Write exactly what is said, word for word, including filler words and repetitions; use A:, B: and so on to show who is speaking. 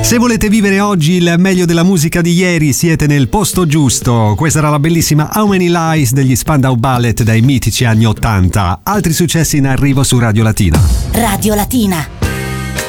A: Se volete vivere oggi il meglio della musica di ieri, siete nel posto giusto. Questa era la bellissima How Many Lies degli Spandau Ballet dai mitici anni ottanta. Altri successi in arrivo su Radio Latina.
B: Radio Latina.